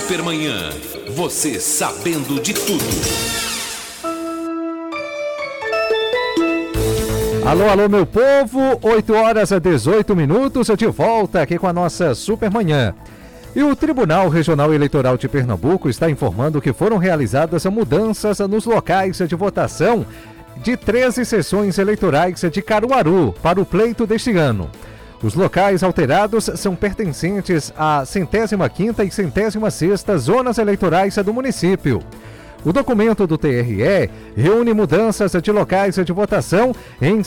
Supermanhã. Você sabendo de tudo. Alô, meu povo, 8h18, de volta aqui com a nossa Supermanhã. E o Tribunal Regional Eleitoral de Pernambuco está informando que foram realizadas mudanças nos locais de votação de 13 sessões eleitorais de Caruaru para o pleito deste ano. Os locais alterados são pertencentes à 105ª e 106ª zonas eleitorais do município. O documento do TRE reúne mudanças de locais de votação em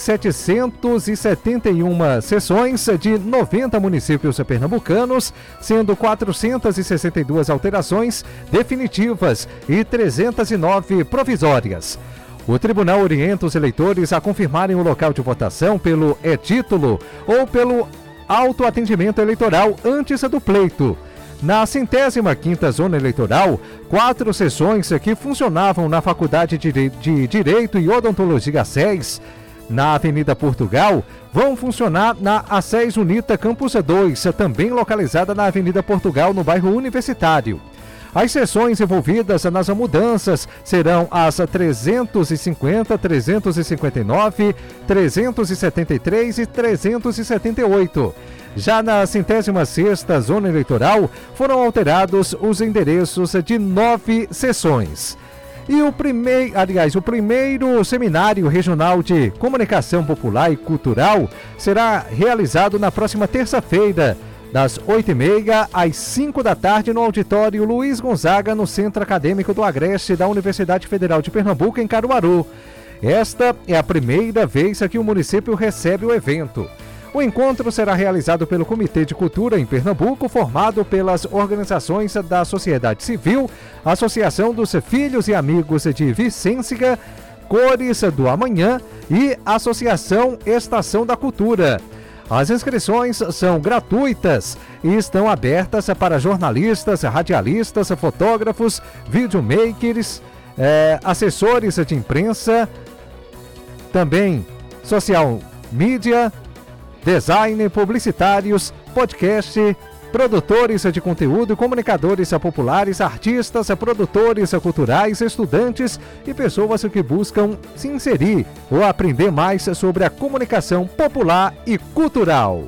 771 sessões de 90 municípios pernambucanos, sendo 462 alterações definitivas e 309 provisórias. O tribunal orienta os eleitores a confirmarem o local de votação pelo e-título ou pelo autoatendimento eleitoral antes do pleito. Na 105ª Zona Eleitoral, 4 sessões que funcionavam na Faculdade de Direito e Odontologia SES, na Avenida Portugal, vão funcionar na ASES Unita Campus 2, também localizada na Avenida Portugal, no bairro Universitário. As sessões envolvidas nas mudanças serão as 350, 359, 373 e 378. Já na 106ª Zona Eleitoral, foram alterados os endereços de 9 sessões. E o primeiro Seminário Regional de Comunicação Popular e Cultural será realizado na próxima terça-feira, das 8h30 às 5 da tarde, no auditório Luiz Gonzaga, no Centro Acadêmico do Agreste da Universidade Federal de Pernambuco, em Caruaru. Esta é a primeira vez que o município recebe o evento. O encontro será realizado pelo Comitê de Cultura em Pernambuco, formado pelas organizações da sociedade civil, Associação dos Filhos e Amigos de Vicência, Cores do Amanhã e Associação Estação da Cultura. As inscrições são gratuitas e estão abertas para jornalistas, radialistas, fotógrafos, videomakers, assessores de imprensa, também social media, design, publicitários, podcast, produtores de conteúdo, comunicadores populares, artistas, produtores culturais, estudantes e pessoas que buscam se inserir ou aprender mais sobre a comunicação popular e cultural.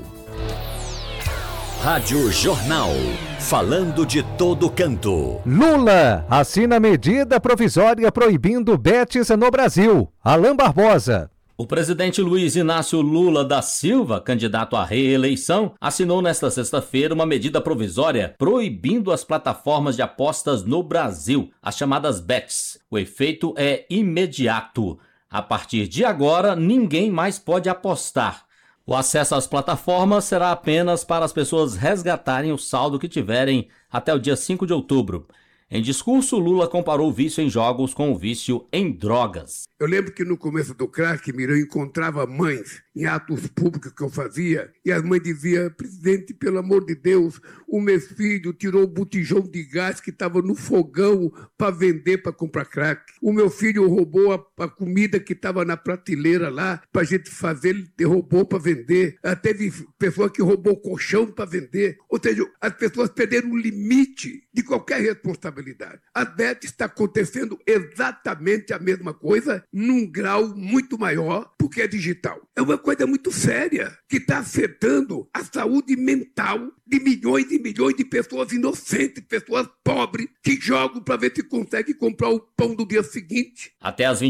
Rádio Jornal, falando de todo canto. Lula assina medida provisória proibindo bets no Brasil. Alain Barbosa. O presidente Luiz Inácio Lula da Silva, candidato à reeleição, assinou nesta sexta-feira uma medida provisória proibindo as plataformas de apostas no Brasil, as chamadas bets. O efeito é imediato. A partir de agora, ninguém mais pode apostar. O acesso às plataformas será apenas para as pessoas resgatarem o saldo que tiverem até o dia 5 de outubro. Em discurso, Lula comparou o vício em jogos com o vício em drogas. Eu lembro que no começo do crack, eu encontrava mães em atos públicos que eu fazia, e as mães diziam: presidente, pelo amor de Deus, o meu filho tirou o botijão de gás que estava no fogão para vender, para comprar crack. O meu filho roubou a comida que estava na prateleira lá para a gente fazer, ele roubou para vender. Teve pessoa que roubou colchão para vender. Ou seja, as pessoas perderam o limite de qualquer responsabilidade. A bet está acontecendo exatamente a mesma coisa, num grau muito maior, porque é digital. É uma coisa muito séria, que está afetando a saúde mental de milhões e milhões de pessoas inocentes, pessoas pobres, que jogam para ver se conseguem comprar o pão do dia seguinte. Até às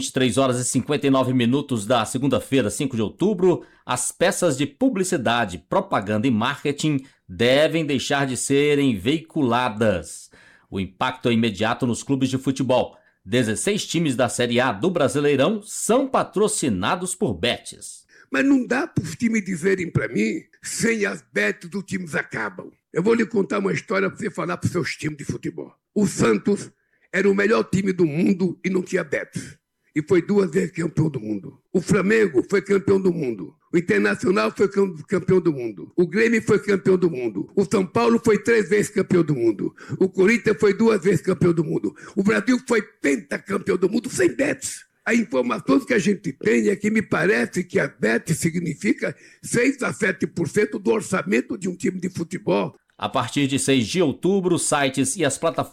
23h59 da segunda-feira, 5 de outubro, as peças de publicidade, propaganda e marketing devem deixar de serem veiculadas. O impacto é imediato nos clubes de futebol. 16 times da Série A do Brasileirão são patrocinados por bets. Mas não dá para os times dizerem para mim, sem as bets os times acabam. Eu vou lhe contar uma história para você falar para os seus times de futebol. O Santos era o melhor time do mundo e não tinha bets. E foi 2 vezes campeão do mundo. O Flamengo foi campeão do mundo. O Internacional foi campeão do mundo. O Grêmio foi campeão do mundo. O São Paulo foi 3 vezes campeão do mundo. O Corinthians foi 2 vezes campeão do mundo. O Brasil foi pentacampeão do mundo sem bets. A informação que a gente tem é que me parece que a bet significa 6 a 7% do orçamento de um time de futebol. A partir de 6 de outubro, sites e as plataformas